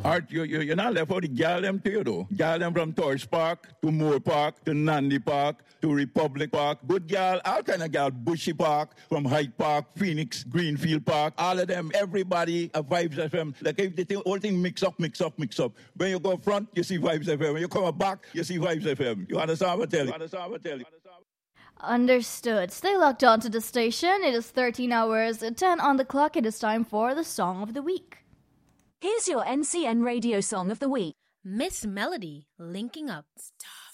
Art, you're not left out the gal them too, though. Gal them from Torch Park to Moore Park to Nandi Park to Republic Park. Good gal, all kind of gal. Bushy Park, from Hyde Park, Phoenix, Greenfield Park. All of them, everybody, Vibes FM. Like if the whole thing mix up. When you go front, you see Vibes FM. When you come back, you see Vibes FM. You understand what I tell you? Understood. Stay locked on to the station. It is 13 hours, 10 on the clock. It is time for the Song of the Week. Here's your NCN Radio Song of the Week. Miss Melody, Linking Up. Stop.